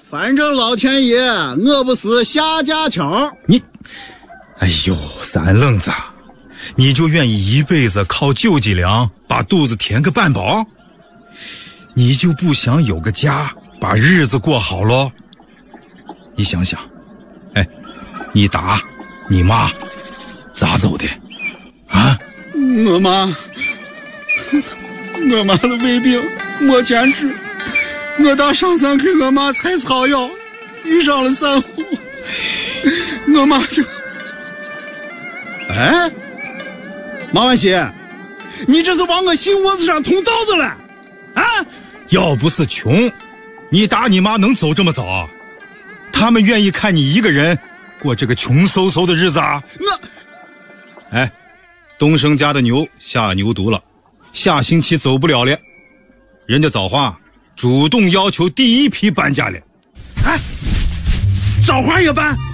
反正老天爷饿不死瞎家巧。 你，哎呦，三愣子，你就愿意一辈子靠救济粮把肚子填个半饱？你就不想有个家，把日子过好咯？你想想，哎，你打你妈咋走的啊？ 我妈的胃病没钱治，我到上山给我妈采草药，遇上了散户，我妈就……哎，马万喜，你这是往我心窝子上捅刀子了啊！ 要不是穷，你打你妈能走这么早？他们愿意看你一个人过这个穷嗖嗖的日子啊？哎，东升家的牛下牛犊了，下星期走不了了。人家枣花主动要求第一批搬家了。 哎，枣花也搬？